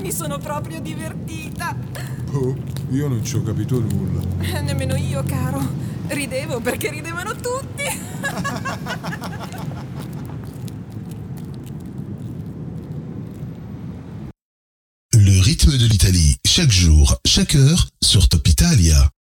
Mi sono proprio divertita. Oh, io non ci ho capito nulla. Nemmeno io, caro. Ridevo perché ridevano tutti. Le rythme de l'Italie, chaque jour, chaque heure, sur Top Italia.